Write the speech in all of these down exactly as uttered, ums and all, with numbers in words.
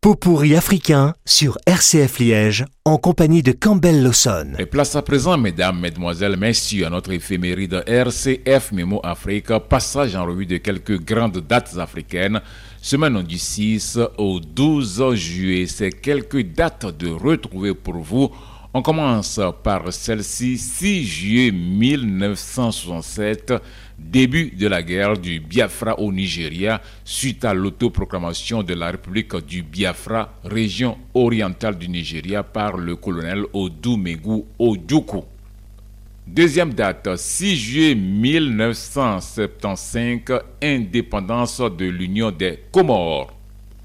Pot-pourri africain sur R C F Liège en compagnie de Campbell Lawson. Et place à présent, mesdames, mesdemoiselles, messieurs, à notre éphéméride R C F Mémo Afrique, passage en revue de quelques grandes dates africaines. Semaine du six au douze juillet, c'est quelques dates de retrouver pour vous. On commence par celle-ci, six juillet mille neuf cent soixante-sept, début de la guerre du Biafra au Nigeria, suite à l'autoproclamation de la République du Biafra, région orientale du Nigeria, par le colonel Odumegu Ojukwu. Deuxième date, six juillet mille neuf cent soixante-quinze, indépendance de l'Union des Comores.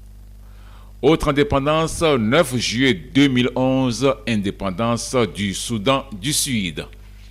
Autre indépendance, neuf juillet deux mille onze, indépendance du Soudan du Sud.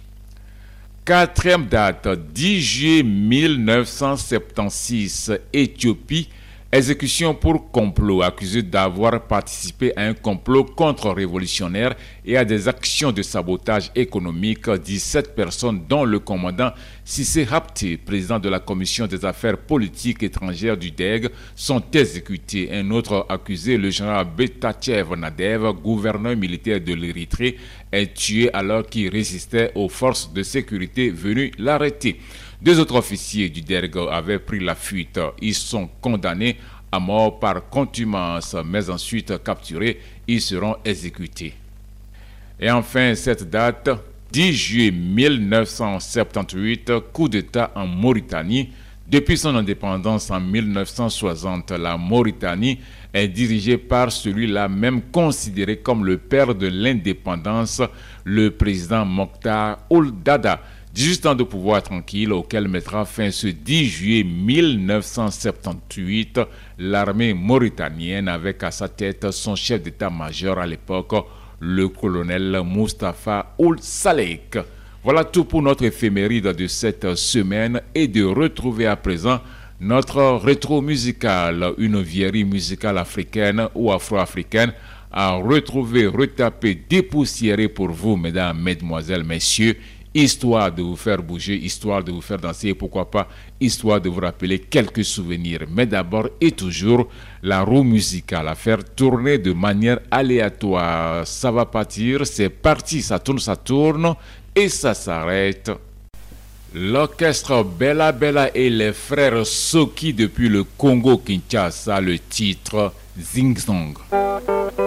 Quatrième date, dix juillet mille neuf cent soixante-seize, Éthiopie, exécution pour complot, accusé d'avoir participé à un complot contre-révolutionnaire et à des actions de sabotage économique. dix-sept personnes, dont le commandant Sissé Hapté, président de la commission des affaires politiques étrangères du D E G, sont exécutées. Un autre accusé, le général Betachev Nadev, gouverneur militaire de l'Érythrée, est tué alors qu'il résistait aux forces de sécurité venues l'arrêter. Deux autres officiers du D E G avaient pris la fuite. Ils sont condamnés à mort par contumace, mais ensuite capturés. Ils seront exécutés. Et enfin, cette date, dix juillet mille neuf cent soixante-dix-huit, coup d'État en Mauritanie. Depuis son indépendance en mille neuf cent soixante, la Mauritanie est dirigée par celui-là même considéré comme le père de l'indépendance, le président Mokhtar Ould Daddah. dix-huit ans de pouvoir tranquille auquel mettra fin ce dix juillet mille neuf cent soixante-dix-huit l'armée mauritanienne avec à sa tête son chef d'état-major à l'époque, le colonel Moustapha Ould Salek. Voilà tout pour notre éphéméride de cette semaine et de retrouver à présent notre rétro musical, une vieillerie musicale africaine ou afro-africaine à retrouver, retaper, dépoussiérer pour vous, mesdames, mesdemoiselles, messieurs, histoire de vous faire bouger, histoire de vous faire danser et pourquoi pas, histoire de vous rappeler quelques souvenirs. Mais d'abord et toujours, la roue musicale à faire tourner de manière aléatoire. Ça va partir, c'est parti, ça tourne, ça tourne et ça s'arrête. L'orchestre Bella Bella et les frères Soki depuis le Congo-Kinshasa, le titre Zing Zong.